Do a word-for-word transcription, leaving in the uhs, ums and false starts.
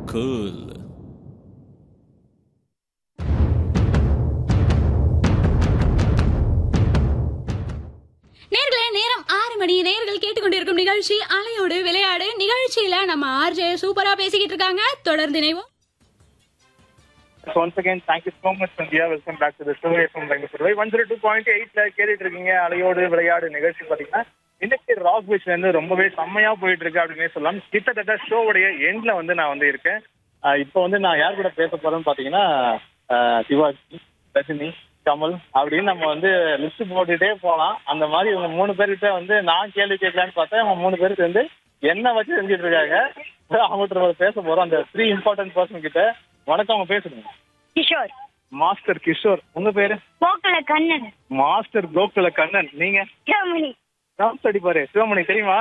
cool. நேர்களே, நேரம் ஆறு மணி. நேர்கள் கேட்டுக்கொண்டிருக்கும் நிகழ்ச்சி அலையோடு விளையாடு. நிகழ்ச்சியில நம்ம ஆர்ஜே சூப்பரா பேசிக்கிட்டு இருக்காங்க. தொடர்ந்து இணைவோம். So once again, thank you so much, Sandhya. Welcome back to the show from Bangalore. one oh two point eight ல கேட்டுட்டு இருக்கீங்க அலையோடு விளையாடு நிகழ்ச்சி. பாத்தீங்கன்னா இன்னைக்கு ராக் பீச்ல இருந்து ரொம்பவே செம்மையா போயிட்டு இருக்கு அப்படின்னு சொல்லலாம். கிட்டத்தட்ட ஷோவுடைய எண்ட்ல வந்து நான் வந்து இருக்கேன். இப்போ வந்து நான் யார் கூட பேச போறேன்னு பாத்தீங்கன்னா சிவாஜி, ரஜினி, கமல் அப்படின்னு நம்ம வந்து லிஸ்ட் போட்டுட்டே போகலாம். அந்த மாதிரி இவங்க மூணு பேர்கிட்ட வந்து நான் கேள்வி கேட்கலான்னு பார்த்தா அவங்க மூணு பேருக்கு வந்து என்ன வச்சு செஞ்சுட்டு இருக்காங்க. அவங்கள்ட்ட பேச போறோம் அந்த த்ரீ இம்பார்ட்டன்ட் பர்சன் கிட்ட. வணக்கம், அவங்க பேசுறீங்க. கிஷோர். மாஸ்டர் கிஷோர். உங்க பேரு? கோகுல கண்ணன். மாஸ்டர் கோகுல கண்ணன். நீங்க? சிவமணி. டான்ஸ் அடிப்பாரு சிவமணி, தெரியுமா?